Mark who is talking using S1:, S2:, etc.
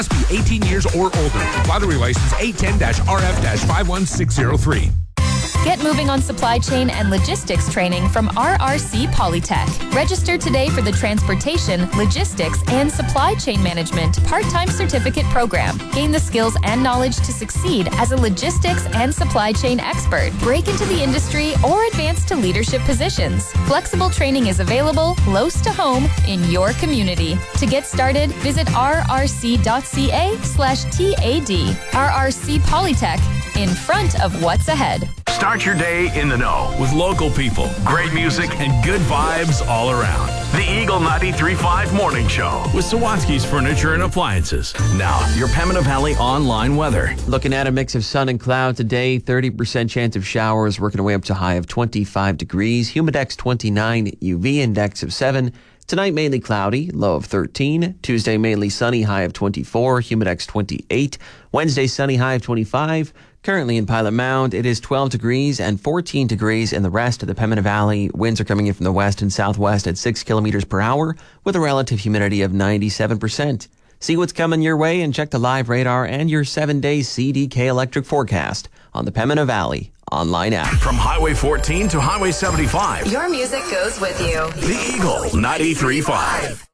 S1: Must be 18 years or older. Lottery license 810-RF-51603.
S2: Get moving on supply chain and logistics training from RRC Polytech. Register today for the Transportation, Logistics, and Supply Chain Management part-time certificate program. Gain the skills and knowledge to succeed as a logistics and supply chain expert. Break into the industry or advance to leadership positions. Flexible training is available close to home in your community. To get started, visit rrc.ca/TAD. RRC Polytech, in front of what's ahead.
S3: Start your day in the know with local people, great music, and good vibes all around. The Eagle 93.5 Morning Show with Sawatsky's Furniture and Appliances. Now, your Pembina Valley online weather.
S4: Looking at a mix of sun and cloud today, 30% chance of showers, working our way up to a high of 25 degrees. Humidex 29, UV index of 7. Tonight, mainly cloudy, low of 13. Tuesday, mainly sunny, high of 24, Humidex 28. Wednesday, sunny, high of 25. Currently in Pilot Mound, it is 12 degrees and 14 degrees in the rest of the Pembina Valley. Winds are coming in from the west and southwest at 6 kilometers per hour with a relative humidity of 97%. See what's coming your way and check the live radar and your 7-day CDK electric forecast on the Pembina Valley online app.
S3: From Highway 14 to Highway 75.
S5: Your music goes with you.
S3: The Eagle 93.5.